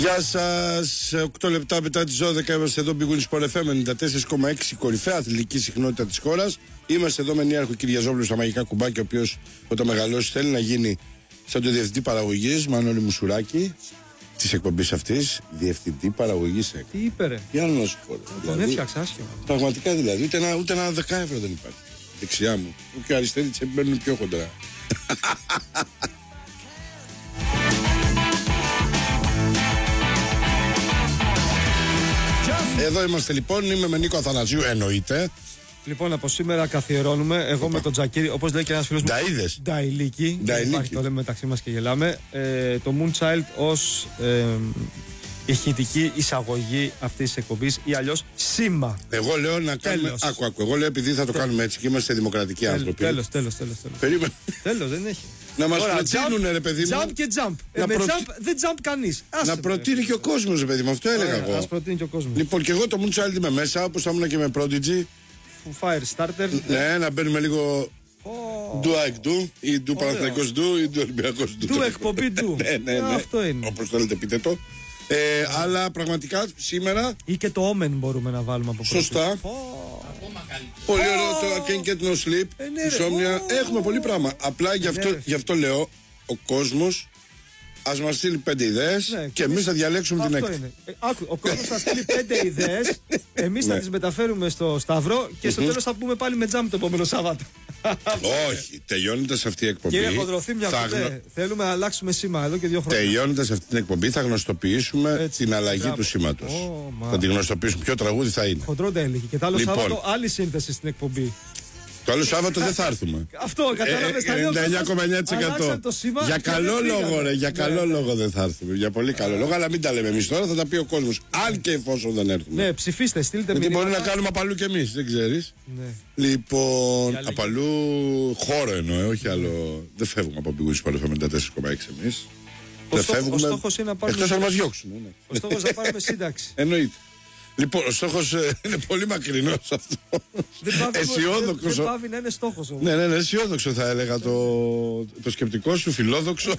Γεια σας, 8 λεπτά μετά τις 12 είμαστε εδώ, Big Win Sport FM 94,6, κορυφαία αθλητική συχνότητα της χώρας. Είμαστε εδώ με Νίαρχο Κυριαζόπουλο στα μαγικά κουμπάκια, ο οποίος όταν μεγαλώσει θέλει να γίνει σαν το διευθυντή παραγωγής, Μανώλη Μουσουράκη, της εκπομπής αυτής. Διευθυντή παραγωγής. Τι είπε ρε? Για να σου πω. Τον έφτιαξα άσχημα. Πραγματικά δηλαδή, ούτε ένα 10 ευρώ δεν υπάρχει. Δεξιά μου. Και αριστερή της μπαίνουν πιο χοντρά. Εδώ είμαστε λοιπόν, είμαι με Νίκο Αθανασίου, εννοείται. Λοιπόν, από σήμερα καθιερώνουμε, εγώ με τον Τζακίρι, όπως λέει και ένας φίλος μου, Νταϊλίκη. Υπάρχει, το λέμε μεταξύ μας και γελάμε. Το Moonchild ως ηχητική εισαγωγή αυτής της εκπομπής ή αλλιώς σήμα. Εγώ λέω να κάνουμε. Άκου. Εγώ λέω επειδή θα το κάνουμε έτσι και είμαστε δημοκρατικοί άνθρωποι. Τέλος. Περίμενε. Τέλος, δεν έχει. Να μας προτείνουν, ρε παιδί μου. Jump και jump. Με jump δεν jump κανείς. Να προτείνει και ο κόσμος, ρε παιδί μου, αυτό έλεγα εγώ. Ας προτείνει και ο κόσμος. Λοιπόν, και εγώ το Moonchild είμαι μέσα, όπως ήμουν και με Prodigy. Fire starter. Ναι, να μπαίνουμε λίγο. Ντου ΑΕΚ ντου, ή ντου Παναθηναϊκός ντου, ή ντου Ολυμπιακός ντου. Ντου εκπομπή ντου. Ναι. Αυτό είναι. Όπως θέλετε, πείτε το. Αλλά πραγματικά σήμερα. Ή και το Omen μπορούμε να βάλουμε από πρώτη. Σωστά. Πολύ ωραίο το I can't get no sleep. Insomnia. Έχουμε πολύ πράγμα. Απλά γι' αυτό λέω ο κόσμος ας μας στείλει 5 ιδέες και εμείς θα διαλέξουμε την έκτη. Ο κόσμος θα στείλει 5 ιδέες. Εμείς θα τις μεταφέρουμε στο Σταυρό και στο τέλος θα πούμε πάλι με τζάμ το επόμενο Σάββατο. Όχι, τελειώνοντας αυτή η εκπομπή. Κύριε Χοντροθύμια, θέλουμε να αλλάξουμε σήμα εδώ και 2 χρόνια. Τελειώνοντας αυτή την εκπομπή θα γνωστοποιήσουμε την αλλαγή του σήματος. Θα την γνωστοποιήσουμε. Ποιο τραγούδι θα είναι. Χοντρό τέλει. Και το άλλο Σάββατο άλλη σύνθεση στην εκπομπή. Το άλλο Σάββατο δεν θα έρθουμε. Αυτό κατάλαβες. 99,9%. Για καλό λόγο, ρε. Για καλό λόγο δεν θα έρθουμε. Για πολύ καλό λόγο. Αλλά μην τα λέμε εμείς τώρα, θα τα πει ο κόσμος. Αν και εφόσον δεν έρθουμε. Ναι, ψηφίστε, στείλτε μήνυμα. Γιατί μπορεί να κάνουμε απαλού κι εμείς, δεν ξέρεις. Λοιπόν, απαλού χώρο εννοώ, όχι άλλο. Δεν φεύγουμε από Big Win Sport FM 94,6 εμείς. Ο στόχος είναι να πάρουμε. Εκτός αν μας διώξουν. Ο στόχος να πάρουμε σύνταξη. Εννοείται. Λοιπόν, ο στόχος είναι πολύ μακρινός αυτό. Αισιόδοξο. Δεν πάβει να είναι στόχος όμως. Ναι, αισιόδοξο θα έλεγα το σκεπτικό σου, φιλόδοξο.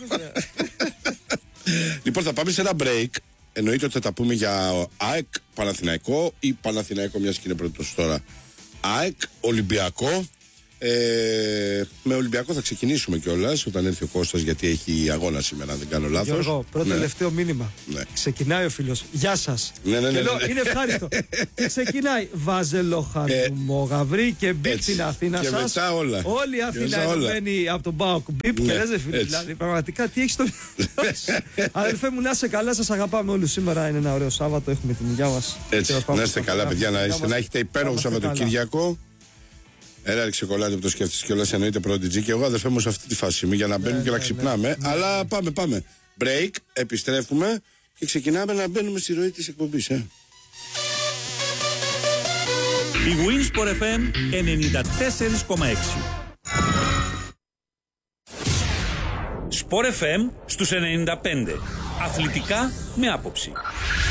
Λοιπόν, θα πάμε σε ένα break. Εννοείται ότι θα τα πούμε για ΑΕΚ, Παναθηναϊκό ή Παναθηναϊκό, μιας και είναι πρώτος τώρα. ΑΕΚ, Ολυμπιακό. Με Ολυμπιακό θα ξεκινήσουμε κιόλας όταν έρθει ο Κώστας, γιατί έχει αγώνα σήμερα, αν δεν κάνω λάθος. Γιώργο, πρώτο τελευταίο μήνυμα. Ξεκινάει ο φίλος. Γεια σας. Ναι. Είναι ευχάριστο. Και ξεκινάει Βάζελο Γαβρί και μπιπ στην Αθήνα σας. Και μετά όλα. Όλη η Αθήνα ενωμένη από τον ΠΑΟΚ. Μπιπ και λες φίλε. Δηλαδή πραγματικά τι έχεις στο μυαλό σου. Αδελφέ μου, να είστε καλά, σας αγαπάμε όλους. Σήμερα είναι ένα ωραίο Σάββατο, έχουμε την υγειά μας. Έτσι, να είστε καλά, παιδιά, να έχετε υπέροχο Σαββατοκύριακο. Έλα, ρίξε κολλάτε που το σκέφτεσαι κιόλας, εννοείται Prodigy. Και εγώ, αδερφέ μου, σε αυτή τη φάση είμαι για να μπαίνουμε και να ξυπνάμε. Αλλά πάμε. Break, επιστρέφουμε και ξεκινάμε να μπαίνουμε στη ροή της εκπομπής. Η Win Sport FM 94,6. Sport FM στους 95. Αθλητικά με άποψη.